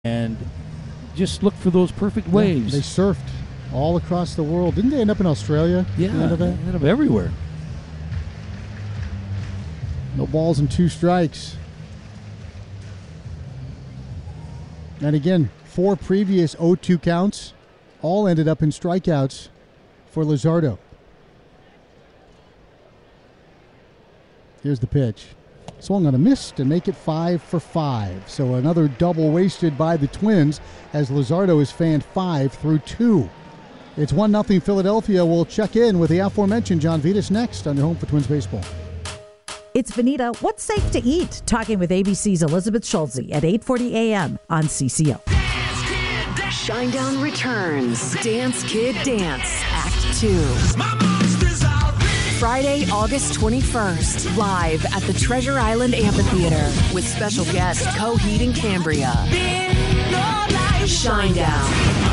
and just look for those perfect waves. They surfed all across the world. Didn't they end up in Australia? Yeah, they ended up everywhere. No balls and 2 strikes. And again, 4 previous 0-2 counts all ended up in strikeouts for Luzardo. Here's the pitch. Swung on a miss to make it 5 for 5. So another double wasted by the Twins as Luzardo is fanned 5 through 2. It's 1-0 Philadelphia. We'll check in with the aforementioned John Vitas next on your home for Twins baseball. It's Vanita. What's safe to eat? Talking with ABC's Elizabeth Schulze at 8:40 a.m. on CCO. Shinedown returns. Dance Kid Dance, Act 2. Friday, August 21st, live at the Treasure Island Amphitheater with special guest Coheed and Cambria. Shinedown.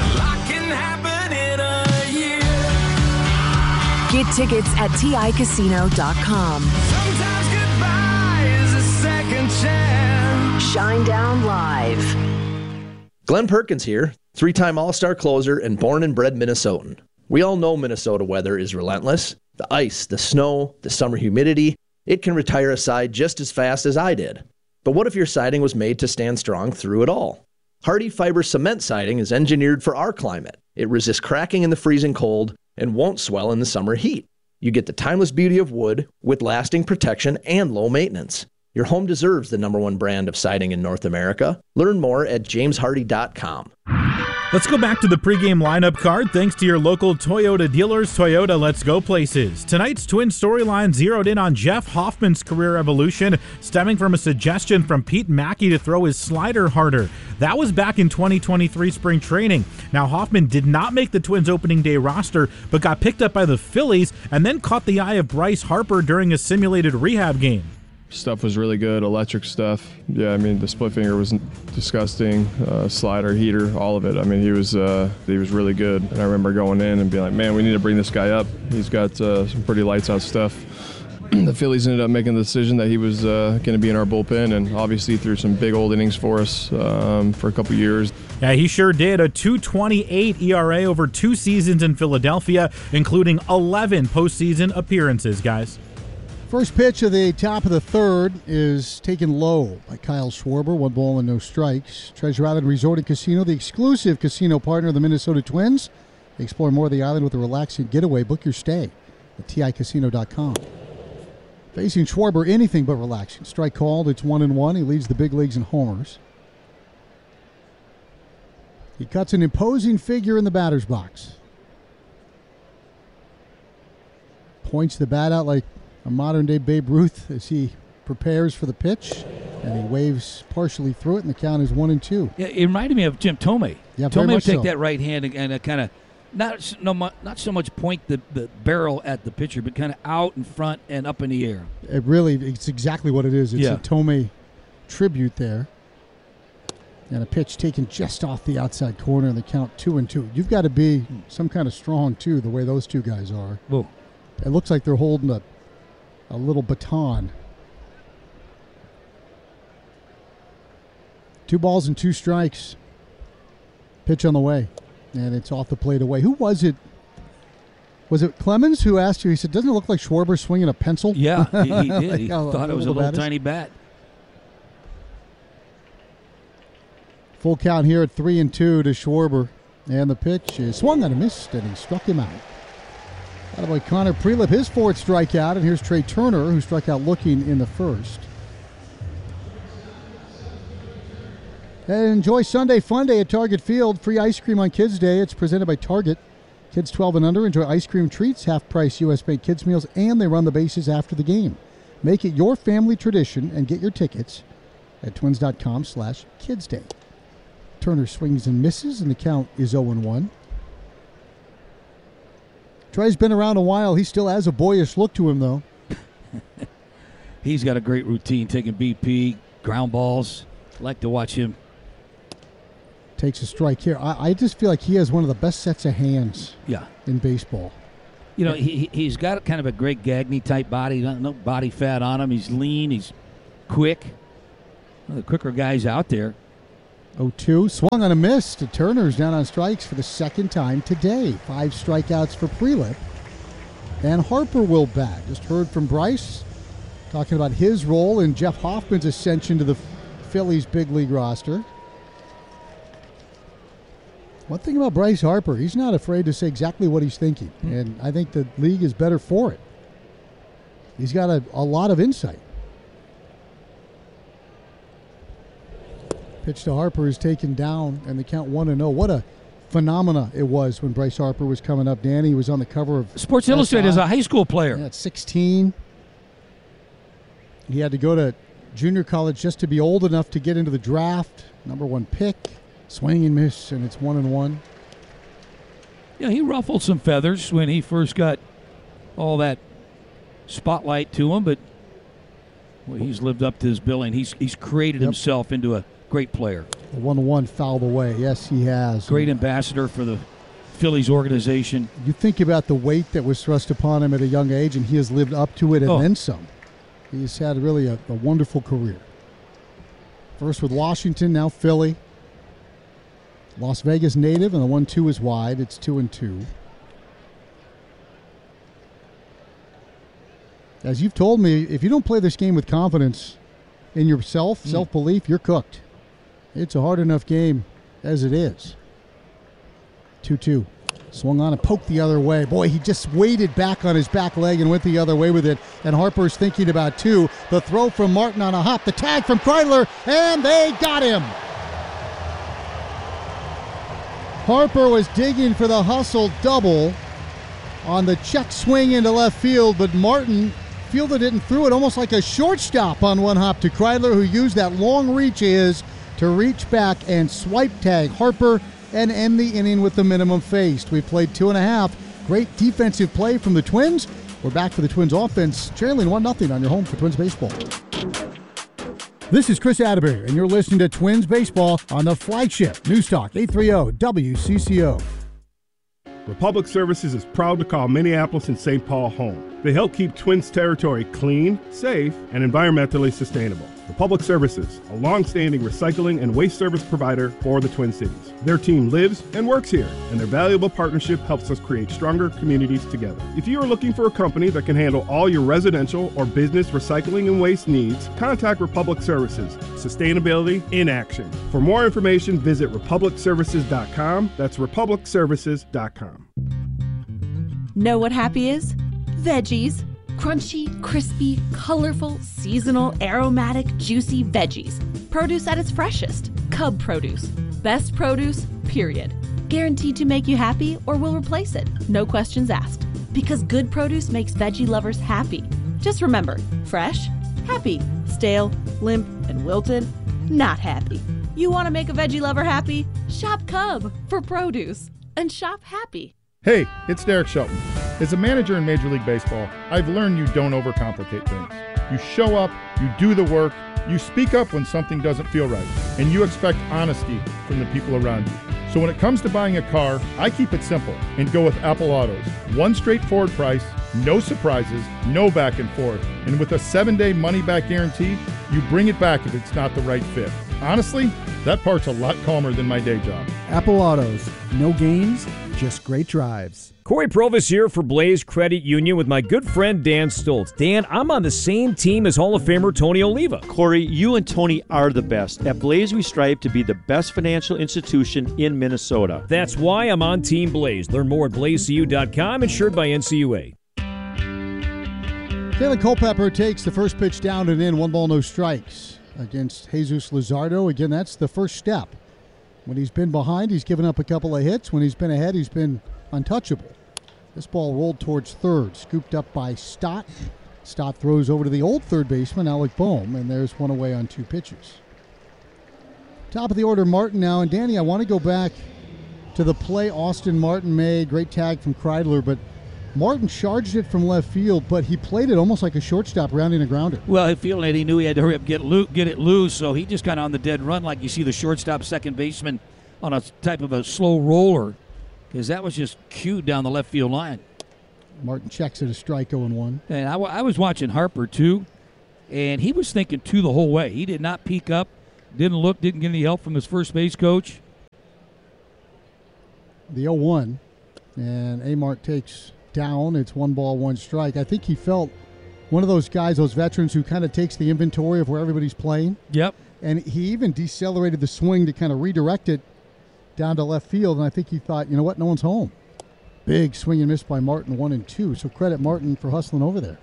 Get tickets at TICasino.com. Sometimes goodbye is a second chance. Shinedown Live. Glenn Perkins here, 3-time All-Star closer and born and bred Minnesotan. We all know Minnesota weather is relentless. The ice, the snow, the summer humidity, it can retire a side just as fast as I did. But what if your siding was made to stand strong through it all? Hardy Fiber Cement Siding is engineered for our climate. It resists cracking in the freezing cold and won't swell in the summer heat. You get the timeless beauty of wood with lasting protection and low maintenance. Your home deserves the #1 brand of siding in North America. Learn more at jameshardy.com. Let's go back to the pregame lineup card thanks to your local Toyota dealers. Toyota, let's go places. Tonight's Twin storyline zeroed in on Jeff Hoffman's career evolution, stemming from a suggestion from Pete Mackey to throw his slider harder. That was back in 2023 spring training. Now, Hoffman did not make the Twins opening day roster, but got picked up by the Phillies and then caught the eye of Bryce Harper during a simulated rehab game. Stuff was really good, electric stuff. Yeah, I mean, the split finger was disgusting, slider, heater, all of it. I mean, he was really good. And I remember going in and being like, man, we need to bring this guy up. He's got some pretty lights out stuff. The Phillies ended up making the decision that he was going to be in our bullpen, and obviously threw some big old innings for us for a couple years. Yeah, he sure did. A 2.28 ERA over 2 seasons in Philadelphia, including 11 postseason appearances, guys. First pitch of the top of the third is taken low by Kyle Schwarber. 1 ball and no strikes. Treasure Island Resort and Casino, the exclusive casino partner of the Minnesota Twins. Explore more of the island with a relaxing getaway. Book your stay at TICasino.com. Facing Schwarber, anything but relaxing. Strike called. It's 1-1. He leads the big leagues in homers. He cuts an imposing figure in the batter's box. Points the bat out like a modern-day Babe Ruth as he prepares for the pitch, and he waves partially through it, and the count is 1-2. Yeah, it reminded me of Jim Thome. Yeah, Thome would take so. that right hand and kind of not so much point the barrel at the pitcher, but kind of out in front and up in the air. It's exactly what it is. It's a Thome tribute there. And a pitch taken just off the outside corner, and the count 2-2. You've got to be some kind of strong, too, the way those two guys are. Whoa. It looks like they're holding a little baton. 2 balls and 2 strikes. Pitch on the way. And it's off the plate away. Who was it? Was it Clemens who asked you? He said, doesn't it look like Schwarber swinging a pencil? Yeah, he did. He Like thought it was a little tiny bat. Full count here at 3-2 to Schwarber. And the pitch is swung on a miss, and he struck him out. By Connor Prelip, his 4th strikeout, and here's Trey Turner, who struck out looking in the first. And enjoy Sunday Fun Day at Target Field. Free ice cream on Kids Day. It's presented by Target. Kids 12 and under enjoy ice cream treats, half-price U.S.-made kids meals, and they run the bases after the game. Make it your family tradition and get your tickets at twins.com/kidsday. Turner swings and misses, and the count is 0-1. Trey's been around a while. He still has a boyish look to him, though. He's got a great routine, taking BP, ground balls. Like to watch him. Takes a strike here. I just feel like he has one of the best sets of hands in baseball. You know, he's got kind of a Greg Gagne-type body. No body fat on him. He's lean. He's quick. One of the quicker guys out there. 0-2. Swung on a miss to Turner's down on strikes for the second time today. 5 strikeouts for Prelip. And Harper will bat. Just heard from Bryce talking about his role in Jeff Hoffman's ascension to the Phillies big league roster. One thing about Bryce Harper, he's not afraid to say exactly what he's thinking. And I think the league is better for it. He's got a lot of insight. Pitch to Harper is taken down, and the count 1-0. What a phenomena it was when Bryce Harper was coming up. Danny was on the cover of Sports Illustrated as a high school player. Yeah, at 16. He had to go to junior college just to be old enough to get into the draft. Number 1 pick. Swing and miss, and it's 1-1. Yeah, he ruffled some feathers when he first got all that spotlight to him, but he's lived up to his billing. He's created himself into a great player. The 1-1 fouled away. Yes, he has. Great ambassador for the Phillies organization. You think about the weight that was thrust upon him at a young age, and he has lived up to it and then some. He's had really a wonderful career. First with Washington, now Philly. Las Vegas native, and the 1-2 is wide. It's 2-2. As you've told me, if you don't play this game with confidence in yourself, self-belief, you're cooked. It's a hard enough game as it is. 2-2. Swung on and poked the other way. Boy, he just weighted back on his back leg and went the other way with it. And Harper's thinking about 2. The throw from Martin on a hop. The tag from Kreidler, and they got him. Harper was digging for the hustle double on the check swing into left field, but Martin fielded it and threw it almost like a shortstop on one hop to Kreidler, who used that long reach to reach back and swipe tag Harper and end the inning with the minimum faced. We played 2.5. Great defensive play from the Twins. We're back for the Twins offense, trailing 1-0 on your home for Twins baseball. This is Chris Atterbury, and you're listening to Twins Baseball on the flagship News Talk 830 WCCO. Republic Services is proud to call Minneapolis and St. Paul home. They help keep Twins territory clean, safe, and environmentally sustainable. Republic Services, a long-standing recycling and waste service provider for the Twin Cities. Their team lives and works here, and their valuable partnership helps us create stronger communities together. If you are looking for a company that can handle all your residential or business recycling and waste needs, contact Republic Services. Sustainability in action. For more information, visit republicservices.com. That's republicservices.com. Know what happy is? Veggies. Crunchy, crispy, colorful, seasonal, aromatic, juicy veggies. Produce at its freshest. Cub Produce. Best produce, period. Guaranteed to make you happy or will replace it. No questions asked. Because good produce makes veggie lovers happy. Just remember, fresh, happy. Stale, limp, and wilted, not happy. You want to make a veggie lover happy? Shop Cub for produce. And shop happy. Hey, it's Derek Shelton. As a manager in Major League Baseball, I've learned you don't overcomplicate things. You show up, you do the work, you speak up when something doesn't feel right, and you expect honesty from the people around you. So when it comes to buying a car, I keep it simple and go with Apple Autos. One straightforward price, no surprises, no back and forth. And with a 7-day money-back guarantee, you bring it back if it's not the right fit. Honestly, that part's a lot calmer than my day job. Apple Autos. No games, just great drives. Corey Provis here for Blaze Credit Union with my good friend Dan Stoltz. Dan, I'm on the same team as Hall of Famer Tony Oliva. Corey, you and Tony are the best. At Blaze, we strive to be the best financial institution in Minnesota. That's why I'm on Team Blaze. Learn more at blazecu.com, insured by NCUA. Kalen Culpepper takes the first pitch down and in, 1 ball, no strikes against Jesus Luzardo. Again, that's the first step. When he's been behind, he's given up a couple of hits. When he's been ahead, he's been untouchable. This ball rolled towards third, scooped up by Stott. Stott throws over to the old third baseman, Alec Boehm, and there's one away on 2 pitches. Top of the order, Martin now. And Danny, I want to go back to the play Austin Martin made. Great tag from Kreidler, but Martin charged it from left field, but he played it almost like a shortstop rounding a grounder. Well, feeling it, he knew he had to hurry up, get it loose, so he just kind of on the dead run like you see the shortstop second baseman on a type of a slow roller, because that was just cued down the left field line. Martin checks it a strike, 0-1. And I was watching Harper, too, and he was thinking 2 the whole way. He did not peek up Didn't get any help from his first base coach. The 0-1, and Amart takes down. It's 1 ball, 1 strike. I think he felt one of those guys, those veterans who kind of takes the inventory of where everybody's playing. Yep. And he even decelerated the swing to kind of redirect it down to left field, and I think he thought, you know what, no one's home. Big swing and miss by Martin, 1 and 2. So credit Martin for hustling over there.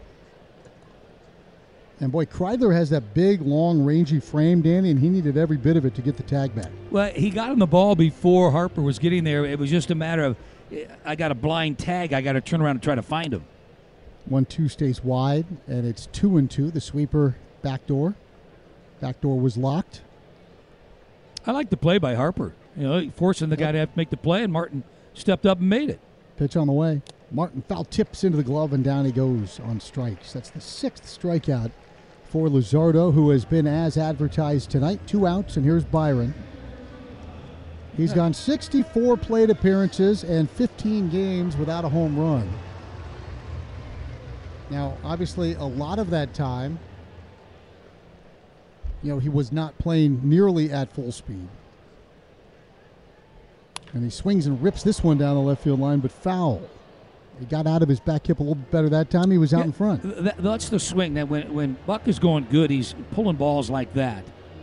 And boy, Kreidler has that big, long, rangy frame, Danny, and he needed every bit of it to get the tag back. Well, he got him the ball before Harper was getting there. It was just a matter of, I got a blind tag. I got to turn around and try to find him. 1-2 stays wide, and it's 2-2. The sweeper backdoor. Backdoor was locked. I like the play by Harper. Forcing the guy to have to make the play, and Martin stepped up and made it. Pitch on the way. Martin foul tips into the glove, and down he goes on strikes. That's the 6th strikeout for Luzardo, who has been as advertised tonight. 2 outs, and here's Byron. He's gone 64 plate appearances and 15 games without a home run. Now, obviously, a lot of that time, he was not playing nearly at full speed. And he swings and rips this one down the left field line, but foul. He got out of his back hip a little bit better that time. He was out in front. That's the swing. That when Buck is going good, he's pulling balls like that.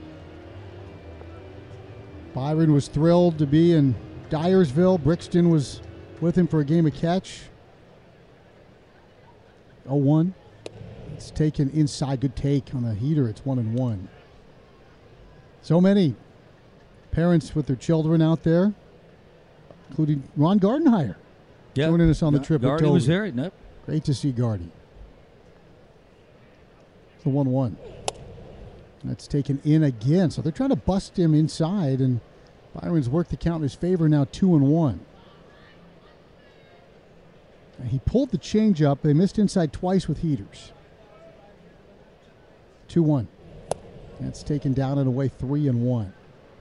Byron was thrilled to be in Dyersville. Brixton was with him for a game of catch. 0-1. It's taken inside. Good take on the heater. It's 1-1. So many parents with their children out there, including Ron Gardenhire. Yep. Joining us on the trip. Gardy was there. Nope. Great to see Gardy. It's a 1-1. That's taken in again. So they're trying to bust him inside, and Byron's worked the count in his favor now, 2-1. He pulled the changeup. They missed inside twice with heaters. 2-1. That's taken down and away, 3-1.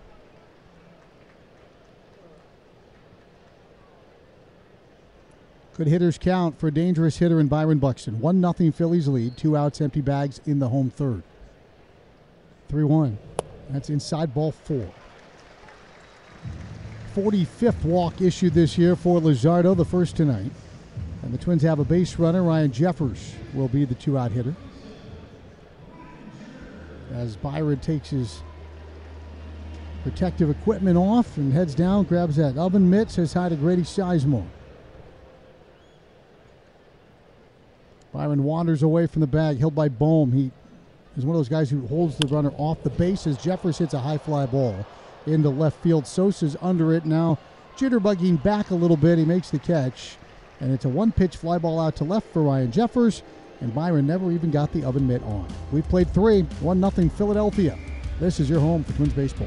Good hitters count for a dangerous hitter in Byron Buxton. 1-0 Phillies lead. 2 outs, empty bags in the home third. 3-1. That's inside ball 4. 45th walk issued this year for Luzardo, the first tonight. And the Twins have a base runner. Ryan Jeffers will be the 2-out hitter. As Byron takes his protective equipment off and heads down, grabs that oven mitt, says hi to Grady Sizemore. Byron wanders away from the bag, held by Bohm. He is one of those guys who holds the runner off the base as Jeffers hits a high fly ball into left field. Sosa's under it now, jitterbugging back a little bit. He makes the catch, and it's a 1-pitch fly ball out to left for Ryan Jeffers, and Byron never even got the oven mitt on. We've played 3, 1-0 Philadelphia. This is your home for Twins baseball.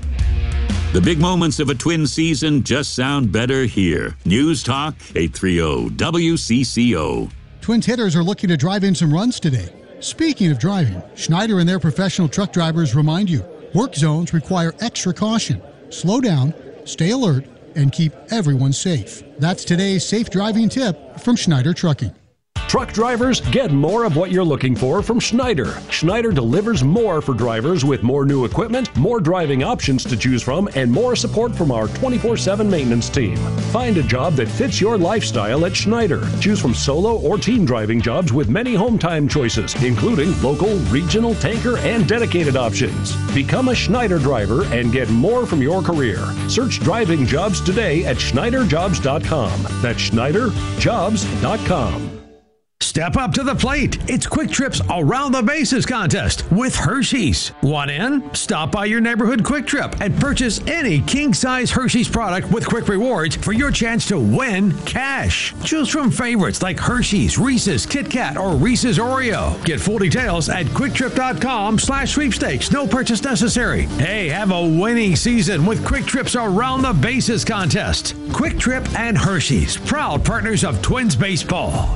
The big moments of a Twins season just sound better here. News Talk 830 WCCO. Twins hitters are looking to drive in some runs today. Speaking of driving, Schneider and their professional truck drivers remind you, work zones require extra caution. Slow down, stay alert, and keep everyone safe. That's today's safe driving tip from Schneider Trucking. Truck drivers, get more of what you're looking for from Schneider. Schneider delivers more for drivers with more new equipment, more driving options to choose from, and more support from our 24/7 maintenance team. Find a job that fits your lifestyle at Schneider. Choose from solo or team driving jobs with many home time choices, including local, regional, tanker, and dedicated options. Become a Schneider driver and get more from your career. Search driving jobs today at SchneiderJobs.com. That's SchneiderJobs.com. Step up to the plate. It's Quick Trip's Around the Bases contest with Hershey's. Want in? Stop by your neighborhood Quick Trip and purchase any king-size Hershey's product with Quick Rewards for your chance to win cash. Choose from favorites like Hershey's, Reese's, Kit Kat, or Reese's Oreo. Get full details at QuickTrip.com/sweepstakes. No purchase necessary. Hey, have a winning season with Quick Trip's Around the Bases contest. Quick Trip and Hershey's, proud partners of Twins baseball.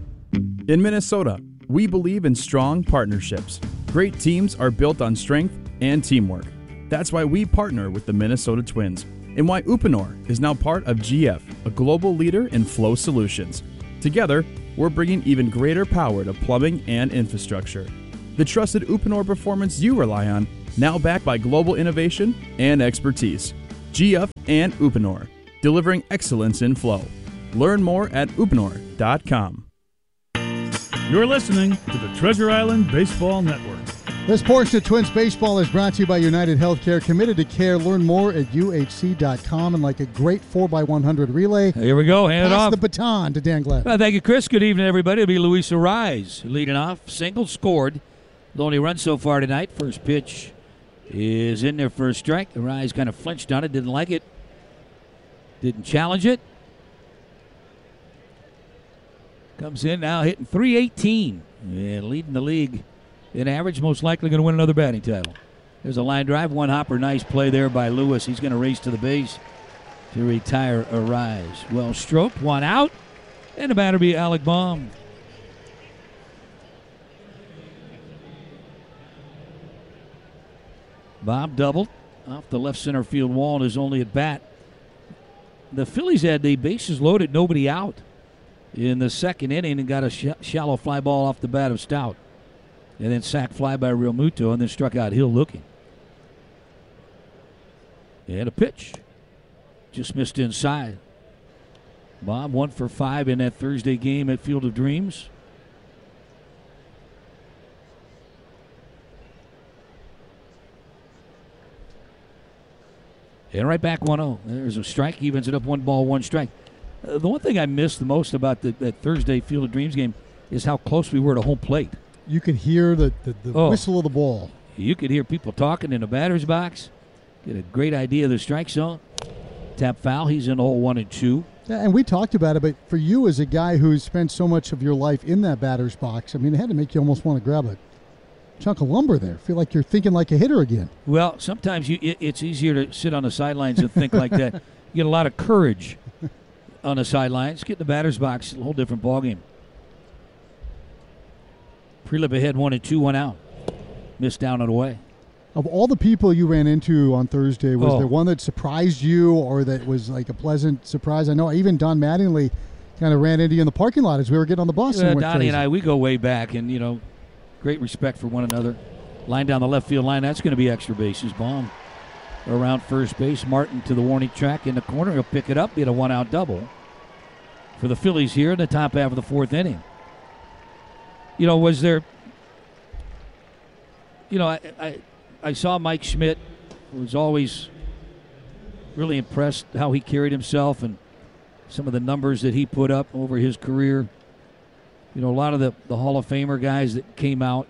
In Minnesota, we believe in strong partnerships. Great teams are built on strength and teamwork. That's why we partner with the Minnesota Twins, and why Uponor is now part of GF, a global leader in flow solutions. Together, we're bringing even greater power to plumbing and infrastructure. The trusted Uponor performance you rely on now backed by global innovation and expertise. GF and Uponor, delivering excellence in flow. Learn more at uponor.com. You're listening to the Treasure Island Baseball Network. This portion of Twins Baseball is brought to you by United Healthcare. Committed to care. Learn more at uhc.com. And like a great 4x100 relay, here we go. Hand it off. The baton to Dan Gladden. Well, thank you, Chris. Good evening, everybody. It'll be Luis Arraez leading off. Single scored. The only run so far tonight. First pitch is in there for a strike. Arraez kind of flinched on it. Didn't like it. Didn't challenge it. Comes in now hitting .318 and leading the league in average. Most likely going to win another batting title. There's a line drive, one hopper. Nice play there by Lewis. He's going to race to the base to retire Arraez. Well stroked, one out, and the batter be Alec Baum. Bob doubled off the left center field wall and is only at bat. The Phillies had the bases loaded, nobody out in the second inning and got a shallow fly ball off the bat of Stout. And then sack fly by Real Muto and then struck out Hill looking. And a pitch. Just missed inside. Bob 1 for 5 in that Thursday game at Field of Dreams. And right back 1-0. There's a strike. Evens it up 1 ball, 1 strike. The one thing I missed the most about that Thursday Field of Dreams game is how close we were to home plate. You could hear the whistle of the ball. You could hear people talking in the batter's box. Get a great idea of the strike zone. Tap foul. He's in hole 1 and 2. Yeah, and we talked about it, but for you as a guy who's spent so much of your life in that batter's box, I mean, it had to make you almost want to grab a chunk of lumber there. Feel like you're thinking like a hitter again. Well, sometimes it's easier to sit on the sidelines and think like that. You get a lot of courage on the sidelines. Get in the batter's box, a whole different ballgame. Prelip ahead 1 and 2, 1 out. Missed down and away. Of all the people you ran into on Thursday, was there one that surprised you or that was like a pleasant surprise? I know even Don Mattingly kind of ran into you in the parking lot as we were getting on the bus. And Donnie and I, we go way back, and, great respect for one another. Line down the left field line, that's going to be extra bases. Baum around first base. Martin to the warning track in the corner. He'll pick it up, get a 1-out double for the Phillies here in the top half of the 4th inning. Was there... I saw Mike Schmidt, who was always really impressed how he carried himself and some of the numbers that he put up over his career. A lot of the Hall of Famer guys that came out.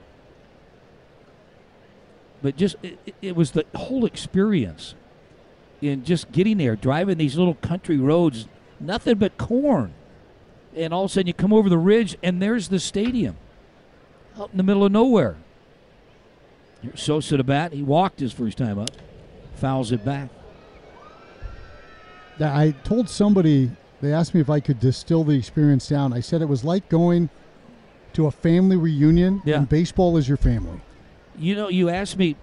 But just, it was the whole experience in just getting there, driving these little country roads, nothing but corn. And all of a sudden you come over the ridge and there's the stadium out in the middle of nowhere. Here's Sosa to bat. He walked his first time up. Fouls it back. I told somebody, they asked me if I could distill the experience down. I said it was like going to a family reunion, and baseball is your family. You asked me,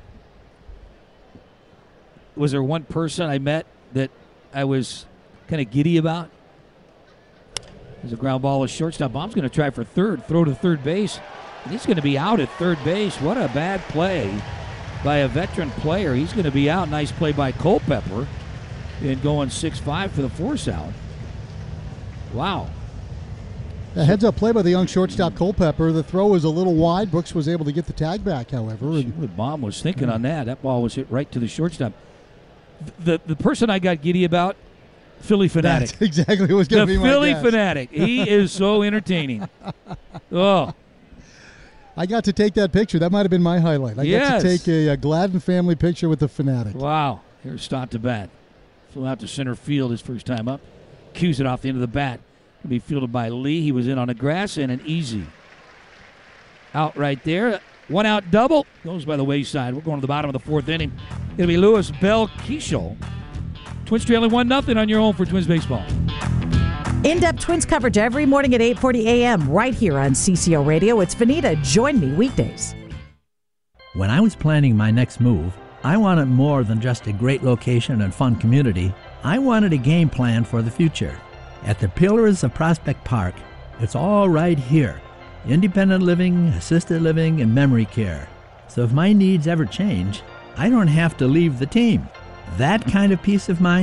was there one person I met that I was kind of giddy about? There's a ground ball, a shortstop. Baum's going to try for third, throw to third base. And he's going to be out at third base. What a bad play by a veteran player. He's going to be out. Nice play by Culpepper in going 6-5 for the force out. Wow. A heads-up play by the young shortstop Culpepper. The throw was a little wide. Brooks was able to get the tag back, however. What Baum was thinking on that. That ball was hit right to the shortstop. The person I got giddy about, Philly Fanatic. That's exactly what was going to be my Philly guess. Fanatic. He is so entertaining. Oh. I got to take that picture. That might have been my highlight. I got to take a Gladden family picture with the Fanatic. Wow. Here's Stott to bat. Flew out to center field his first time up. Cues it off the end of the bat. It'll be fielded by Lee. He was in on the grass and an easy. Out right there. 1-out double. Goes by the wayside. We're going to the bottom of the 4th inning. It'll be Lewis Bell Keishel. Twins trailing 1-0 on your home for Twins baseball. In-depth Twins coverage every morning at 8:40 a.m. right here on CCO Radio. It's Vanita. Join me weekdays. When I was planning my next move, I wanted more than just a great location and fun community. I wanted a game plan for the future. At the Pillars of Prospect Park, it's all right here. Independent living, assisted living, and memory care. So if my needs ever change, I don't have to leave the team. That kind of peace of mind